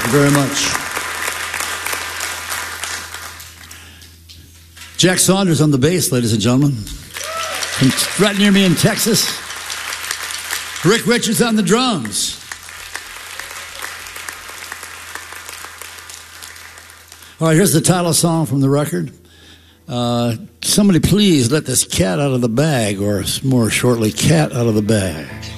you very much. Jack Saunders on the bass, ladies and gentlemen. From right near me in Texas. Rick Richards on the drums. All right, here's the title song from the record. Somebody please let this cat out of the bag, or more shortly, cat out of the bag.